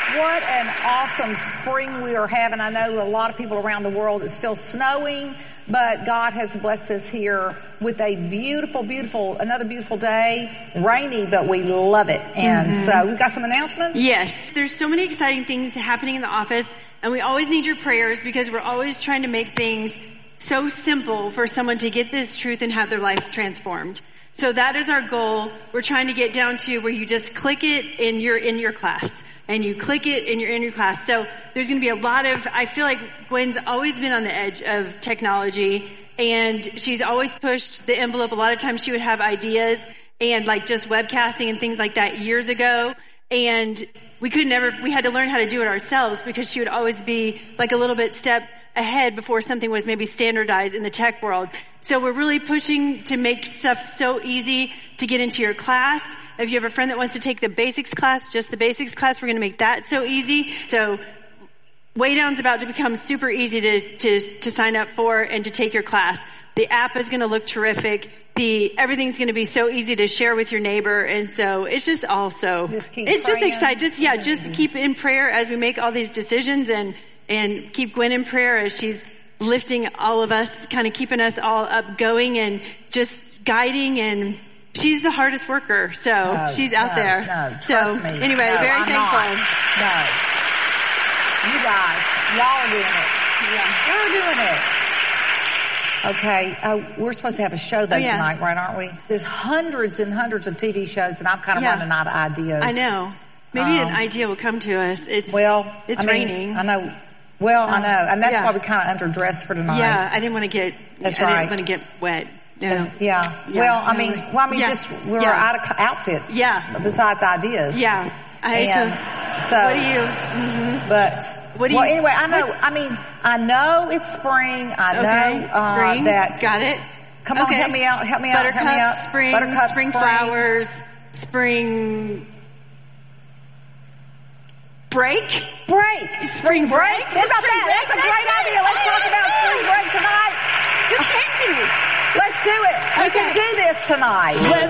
What an awesome spring we are having. I know a lot of people around the world, it's still snowing, but God has blessed us here with a another beautiful day. Rainy, but we love it. And so we've got some announcements. Yes, there's so many exciting things happening in the office, and we always need your prayers because we're always trying to make things so simple for someone to get this truth and have their life transformed. So that is our goal. We're trying to get down to where you just click it and you're in your class. And you click it and you're in your class. So there's going to be a lot of, I feel like Gwen's always been on the edge of technology, and she's always pushed the envelope. A lot of times she would have ideas and like just webcasting and things like that years ago. And we had to learn how to do it ourselves because she would always be like a little bit step ahead before something was maybe standardized in the tech world. So we're really pushing to make stuff so easy to get into your class. If you have a friend that wants to take the basics class, just the basics class, we're going to make that so easy. So Waydown's about to become super easy to sign up for and to take your class. The app is going to look terrific. Everything's going to be so easy to share with your neighbor. And so it's just also, it's just exciting. Just keep in prayer as we make all these decisions and keep Gwen in prayer as she's lifting all of us, kind of keeping us all up going and just guiding, and she's the hardest worker, so she's out there. Trust me. Anyway, very thankful. You guys, y'all are doing it. Yeah, you're doing it. Okay, we're supposed to have a show though tonight, right? Aren't we? There's hundreds and hundreds of TV shows, and I'm kind of running out of ideas. I know. Maybe an idea will come to us. It's raining. I know. Well, I know, and that's why we kind of underdressed for tonight. Yeah, I didn't want to get. That's right. I didn't want to get wet. No. Yeah. Well, I mean, we're out of outfits. Yeah. Besides ideas. Yeah. I hate to. So. What do you? But. What do you? Well, anyway, I know. I mean, I know it's spring. I know spring. That. Got it. Come on, help me out. Buttercup, spring. Buttercup, spring flowers. Spring. Break. Spring break. What about that? That's a great idea. Let's talk about spring break tonight. Just came to me. Let's do it. We can do this tonight.